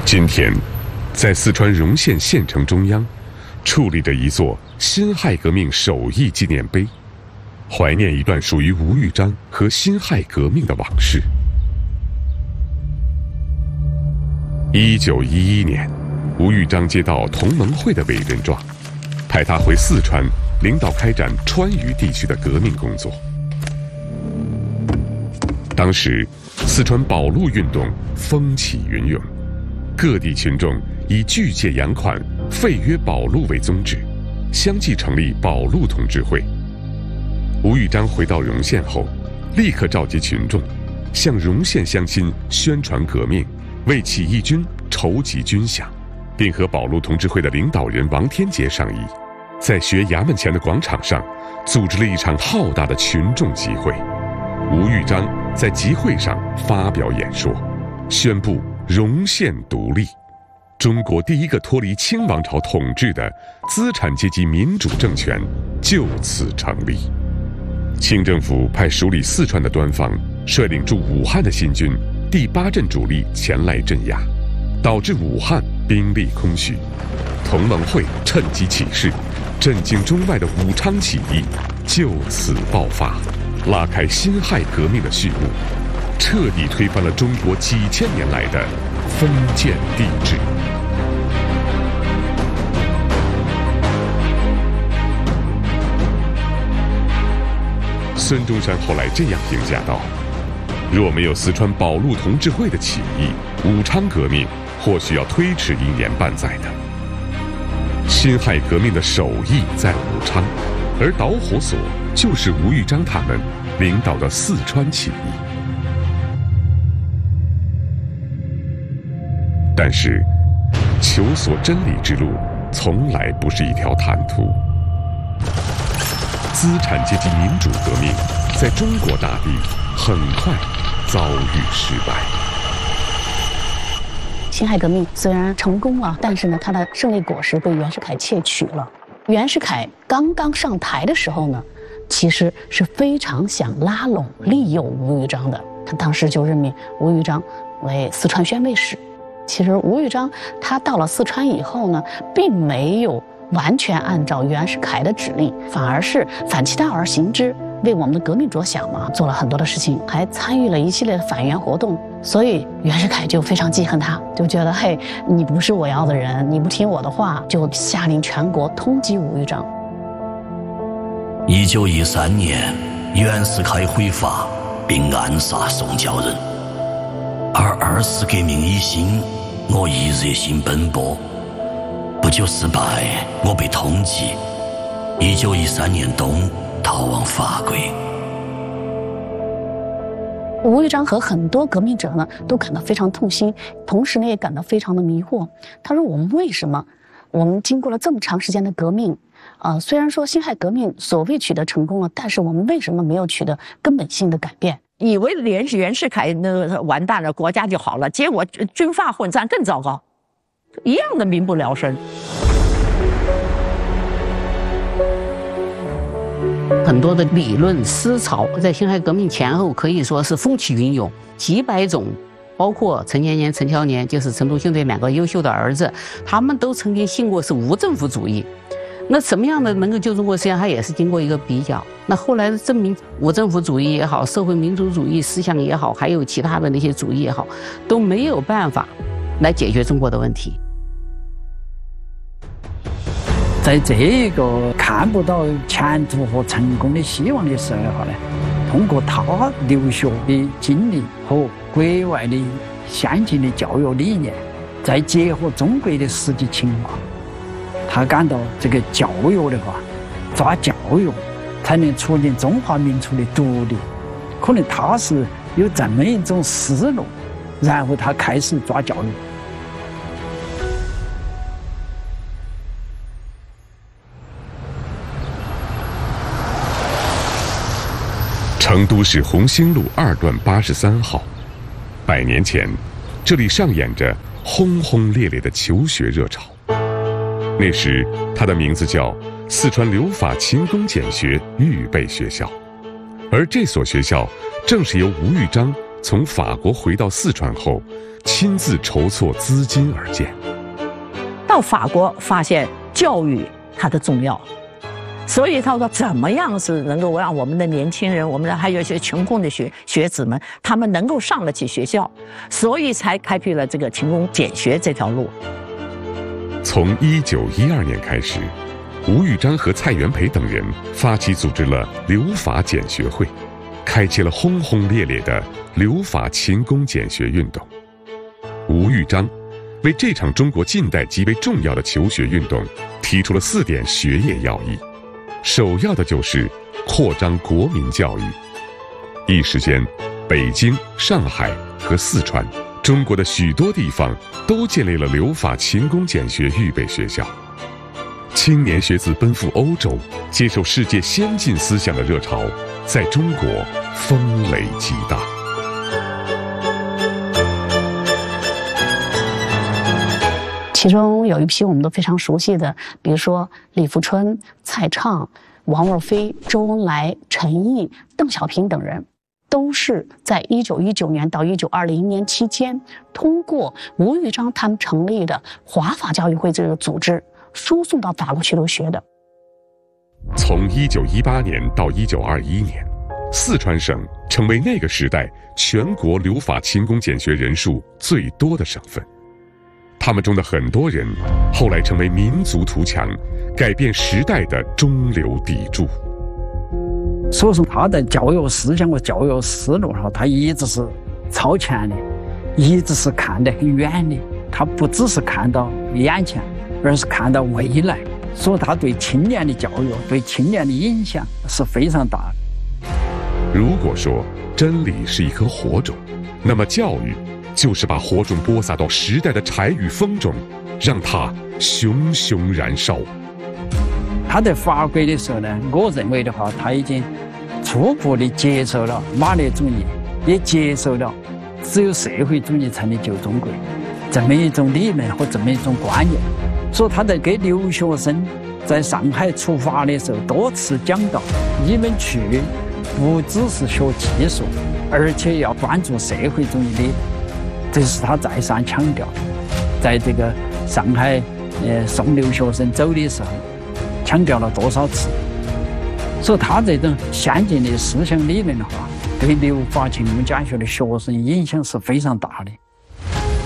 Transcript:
今天，在四川荣县县城中央，矗立着一座辛亥革命首义纪念碑，怀念一段属于吴玉章和辛亥革命的往事。1911年，吴玉章接到同盟会的委任状，派他回四川领导开展川渝地区的革命工作。当时，四川保路运动风起云涌，各地群众以拒借洋款、废约保路为宗旨，相继成立保路同志会。吴玉章回到荣县后，立刻召集群众，向荣县乡亲宣传革命，为起义军筹集军饷，并和保路同志会的领导人王天杰商议，在学衙门前的广场上组织了一场浩大的群众集会。吴玉章在集会上发表演说，宣布荣县独立，中国第一个脱离清王朝统治的资产阶级民主政权就此成立。清政府派署理四川的端方率领驻武汉的新军第8镇主力前来镇压，导致武汉兵力空虚。同盟会趁机起事，震惊中外的武昌起义就此爆发，拉开辛亥革命的序幕，彻底推翻了中国几千年来的封建帝制。孙中山后来这样评价道：若没有四川保路同志会的起义，武昌革命或许要推迟1年半载的。辛亥革命的首义在武昌，而导火索就是吴玉章他们领导的四川起义。但是，求索真理之路从来不是一条坦途。资产阶级民主革命在中国大地很快遭遇失败。 辛亥革命虽然成功了，但是呢，他的胜利果实被袁世凯窃取了。袁世凯刚刚上台的时候呢，其实是非常想拉拢利诱吴玉章的。他当时就任命吴玉章为四川宣慰使。其实吴玉章他到了四川以后呢，并没有完全按照袁世凯的指令，反而是反其道而行之，为我们的革命着想嘛，做了很多的事情，还参与了一系列的反袁活动。所以袁世凯就非常记恨他，就觉得嘿，你不是我要的人，你不听我的话，就下令全国通缉吴玉章。 1913年，袁世凯毁法并暗杀宋教仁，而二次革命已兴，我亦热心奔波。不久失败，我被通缉。1913年冬，逃往法国。 吴玉章和很多革命者呢，都感到非常痛心，同时呢，也感到非常的迷惑。他说：“我们为什么？我们经过了这么长时间的革命，虽然说辛亥革命所谓取得成功了，但是我们为什么没有取得根本性的改变？ 以为袁世凯那完蛋了，国家就好了，结果军阀混战更糟糕，一样的民不聊生。” 很多的理论思潮在辛亥革命前后可以说是风起云涌，几百种，包括陈延年、陈乔年，就是陈独秀的2个优秀的儿子，他们都曾经信过是无政府主义。那什么样的能够救中国，实际上它也是经过一个比较。那后来证明，无政府主义也好，社会民主主义思想也好，还有其他的那些主义也好，都没有办法来解决中国的问题。 在这个看不到前途和成功的希望的时候呢，通过他留学的经历和国外的先进的教育理念，再结合中国的实际情况，他感到这个教育的话，抓教育才能促进中华民族的独立，可能他是有这么一种思路，然后他开始抓教育。 成都市红星路2段83号，100年前，这里上演着轰轰烈烈的求学热潮。那时，它的名字叫四川留法勤工俭学预备学校，而这所学校正是由吴玉章从法国回到四川后，亲自筹措资金而建。 到法国发现教育它的重要，所以他说怎么样是能够让我们的年轻人，我们还有一些穷困的学子们，他们能够上得起学校，所以才开辟了这个勤工俭学这条路。 从1912年开始，吴玉章和蔡元培等人发起组织了留法俭学会，开启了轰轰烈烈的留法勤工俭学运动。吴玉章为这场中国近代极为重要的求学运动提出了4点学业要义，首要的就是扩张国民教育。一时间，北京、上海和四川，中国的许多地方都建立了留法勤工俭学预备学校。青年学子奔赴欧洲，接受世界先进思想的热潮，在中国风雷极大。 其中有一批我们都非常熟悉的，比如说李富春、蔡畅、王若飞、周恩来、陈毅、邓小平等人，都是在1919年到1920年期间，通过吴玉章他们成立的华法教育会这个组织，输送到法国去留学的。 从1918年到1921年，四川省成为那个时代全国留法勤工俭学人数最多的省份。他们中的很多人后来成为民族图强，改变时代的中流砥柱。 所以说他的教育思想和教育思路上，他一直是超前的，一直是看得很远的，他不只是看到眼前，而是看到未来。所以他对青年的教育，对青年的影响是非常大的。 如果说真理是一颗火种，那么教育就是把火种播撒到时代的柴与风中，让它熊熊燃烧。 他在法国的时候呢，我认为的话，他已经初步的接受了马列主义，也接受了只有社会主义才能救中国这么一种理论和这么一种观念。所以他在给留学生在上海出发的时候多次讲到，你们去不只是学技术，而且要关注社会主义理论，这是他再三强调。在这个上海送留学生走的时候强调了多少次。所以他这种先进的思想理论的话，对留法勤工俭学的学生影响是非常大的。